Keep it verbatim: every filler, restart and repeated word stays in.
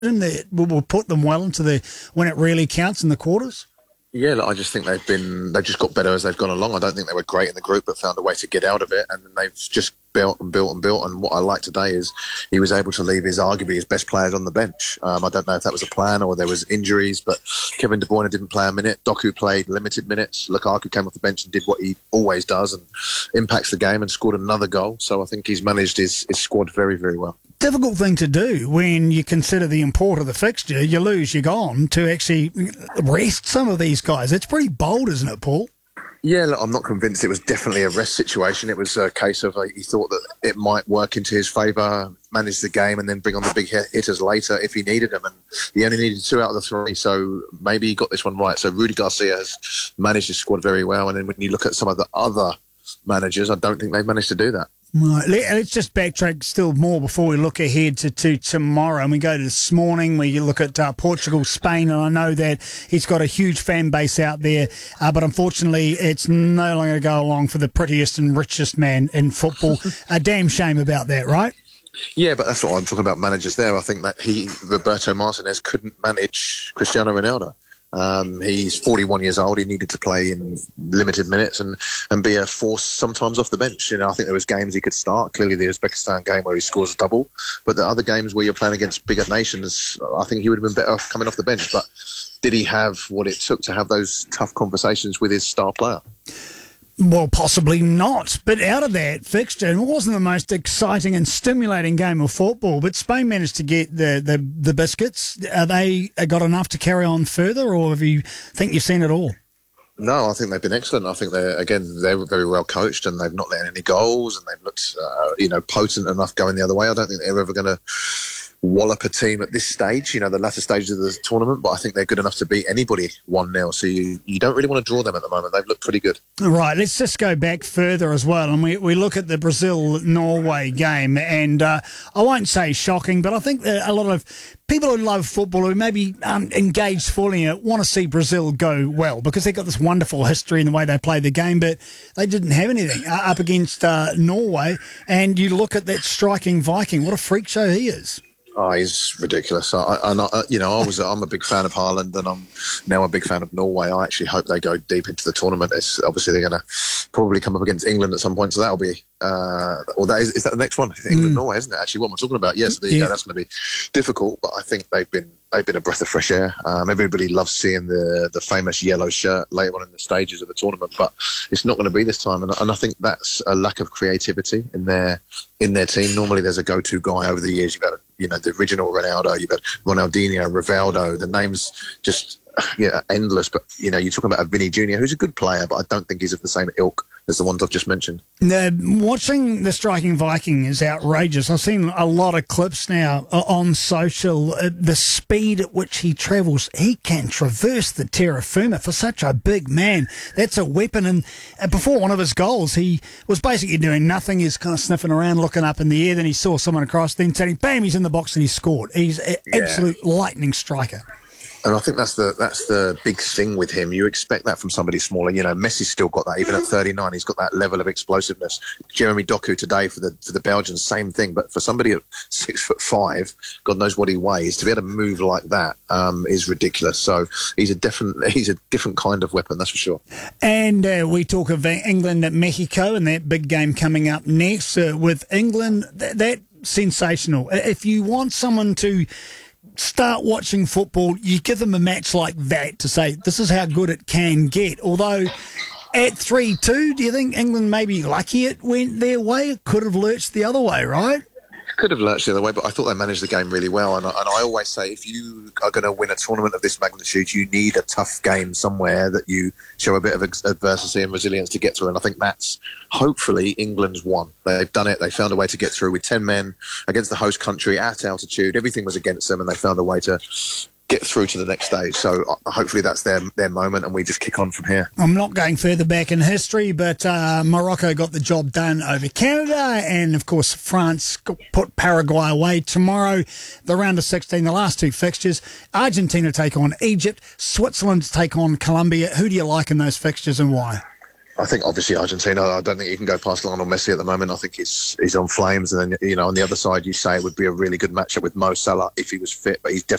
that will will put them well into the when it really counts in the quarters? Yeah, look, I just think they've been they've just got better as they've gone along. I don't think they were great in the group, but found a way to get out of it, and they've just built and built and built. And what I like today is he was able to leave his arguably his best players on the bench. Um, I don't know if that was a plan or there was injuries, but Kevin De Bruyne didn't play a minute. Doku played limited minutes. Lukaku came off the bench and did what he always does and impacts the game and scored another goal. So I think he's managed his, his squad very, very well. Difficult thing to do when you consider the import of the fixture. You lose, you're gone, to actually rest some of these guys. It's pretty bold, isn't it, Paul? Yeah, look, I'm not convinced it was definitely a rest situation. It was a case of uh, he thought that it might work into his favour, manage the game and then bring on the big hitters later if he needed them. And he only needed two out of the three, so maybe he got this one right. So Rudy Garcia has managed his squad very well. And then when you look at some of the other managers, I don't think they've managed to do that. Right. Let's just backtrack still more before we look ahead to, to tomorrow. And we go to this morning where you look at uh, Portugal, Spain, and I know that he's got a huge fan base out there, uh, but unfortunately it's no longer going to go along for the prettiest and richest man in football. A damn shame about that, right? Yeah, but that's what I'm talking about, managers there. I think that he, Roberto Martinez, couldn't manage Cristiano Ronaldo. Um, he's forty-one years old. He needed to play in limited minutes and, and be a force sometimes off the bench. You know, I think there was games he could start. Clearly, the Uzbekistan game where he scores a double. But the other games where you're playing against bigger nations, I think he would have been better off coming off the bench. But did he have what it took to have those tough conversations with his star player? Well, possibly not. But out of that fixture, it wasn't the most exciting and stimulating game of football, but Spain managed to get the, the, the biscuits. Are they got enough to carry on further, or have you think you've seen it all? No, I think they've been excellent. I think they're, again, they were very well coached and they've not let in any goals and they've looked, uh, you know, potent enough going the other way. I don't think they're ever going to wallop a team at this stage, you know, the latter stages of the tournament, but I think they're good enough to beat anybody one nil. So you, you don't really want to draw them at the moment. They've looked pretty good. Right, let's just go back further as well. And we, we look at the Brazil-Norway game, and uh, I won't say shocking, but I think that a lot of people who love football, who maybe um, engaged fully in it, want to see Brazil go well because they've got this wonderful history in the way they play the game, but they didn't have anything uh, up against uh, Norway. And you look at that striking Viking, what a freak show he is. Oh, he's ridiculous. I, I, I, you know, I was, I'm a big fan of Haaland, and I'm now a big fan of Norway. I actually hope they go deep into the tournament. It's obviously they're going to probably come up against England at some point, so that'll be. Uh, or that is, is that the next one? England, mm. Norway, isn't it? Actually, what am I talking about? Yes, there you yeah. go. That's going to be difficult, but I think they've been they've been a breath of fresh air. Um, everybody loves seeing the the famous yellow shirt later on in the stages of the tournament, but it's not going to be this time. And, and I think that's a lack of creativity in their in their team. Normally, there's a go-to guy over the years. You've had, you know, the original Ronaldo, you've had Ronaldinho, Rivaldo. The names just yeah endless. But you know, you're talking about a Vinny Junior, who's a good player, but I don't think he's of the same ilk as the ones I've just mentioned. Now, watching the striking Viking is outrageous. I've seen a lot of clips now on social. Uh, the speed at which he travels, he can traverse the terra firma for such a big man. That's a weapon. And uh, before one of his goals, he was basically doing nothing. He's kind of sniffing around, looking up in the air. Then he saw someone across, then saying, bam, he's in the box and he scored. He's an yeah. absolute lightning striker. And I think that's the that's the big thing with him. You expect that from somebody smaller. You know, Messi's still got that. Even at thirty-nine, he's got that level of explosiveness. Jeremy Doku today for the for the Belgians, same thing. But for somebody at six foot five, God knows what he weighs, to be able to move like that um, is ridiculous. So he's a different he's a different kind of weapon, that's for sure. And uh, we talk of England at Mexico and that big game coming up next uh, with England. That, that sensational. If you want someone to start watching football, you give them a match like that to say this is how good it can get. Although at three two, do you think England may be lucky it went their way? It could have lurched the other way, right? Could have lurched the other way, but I thought they managed the game really well. And I, and I always say, if you are going to win a tournament of this magnitude, you need a tough game somewhere that you show a bit of adversity and resilience to get through. And I think that's hopefully England's won. They've done it. They found a way to get through with ten men against the host country at altitude. Everything was against them, and they found a way to get through to the next stage. So uh, hopefully that's their their moment, and we just kick on from here. I'm not going further back in history, but uh, Morocco got the job done over Canada, and of course France put Paraguay away tomorrow. The round of sixteen, the last two fixtures: Argentina take on Egypt, Switzerland take on Colombia. Who do you like in those fixtures, and why? I think obviously Argentina. I don't think you can go past Lionel Messi at the moment. I think he's he's on flames, and then you know on the other side, you say it would be a really good matchup with Mo Salah if he was fit, but he's definitely